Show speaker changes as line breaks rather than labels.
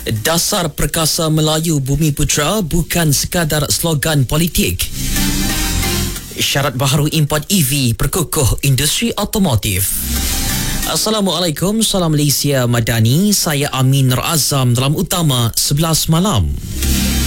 Dasar Perkasa Melayu Bumi Putra bukan sekadar slogan politik. Syarat baharu import EV perkukuh industri otomotif. Assalamualaikum, salam Malaysia Madani. Saya Amin Nur Azam dalam Utama 11 malam.